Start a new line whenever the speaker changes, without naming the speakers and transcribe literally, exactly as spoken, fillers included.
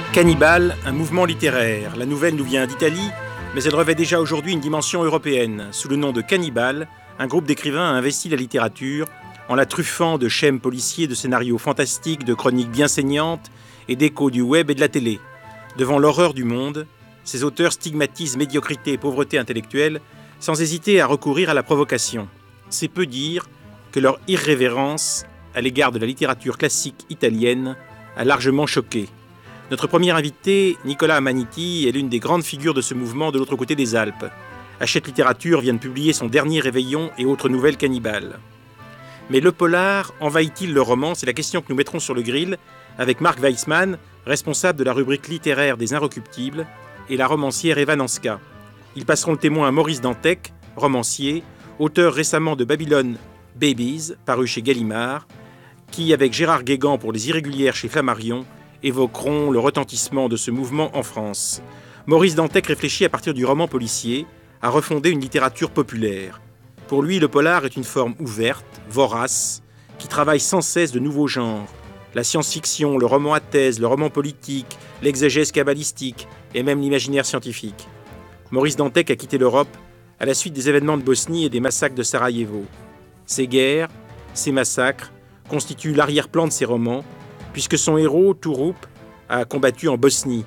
Cannibal, un mouvement littéraire. La nouvelle nous vient d'Italie, mais elle revêt déjà aujourd'hui une dimension européenne. Sous le nom de Cannibal, un groupe d'écrivains a investi la littérature en la truffant de schèmes policiers, de scénarios fantastiques, de chroniques bien saignantes et d'échos du web et de la télé. Devant l'horreur du monde, ces auteurs stigmatisent médiocrité et pauvreté intellectuelle sans hésiter à recourir à la provocation. C'est peu dire que leur irrévérence à l'égard de la littérature classique italienne a largement choqué. Notre premier invité, Nicolas Amaniti, est l'une des grandes figures de ce mouvement de l'autre côté des Alpes. Hachette Littérature vient de publier son dernier Réveillon et autres nouvelles cannibales. Mais le polar envahit-il le roman? C'est la question que nous mettrons sur le grill avec Marc Weissman, responsable de la rubrique littéraire des Inrecuptibles, et la romancière Eva Nanska. Ils passeront le témoin à Maurice Dantec, romancier, auteur récemment de Babylon Babies, paru chez Gallimard, qui, avec Gérard Guégan pour Les Irrégulières chez Flammarion, évoqueront le retentissement de ce mouvement en France. Maurice Dantec réfléchit à partir du roman policier à refonder une littérature populaire. Pour lui, le polar est une forme ouverte, vorace, qui travaille sans cesse de nouveaux genres. La science-fiction, le roman à thèse, le roman politique, l'exégèse kabbalistique et même l'imaginaire scientifique. Maurice Dantec a quitté l'Europe à la suite des événements de Bosnie et des massacres de Sarajevo. Ces guerres, ces massacres, constituent l'arrière-plan de ses romans, puisque son héros, Touroup, a combattu en Bosnie.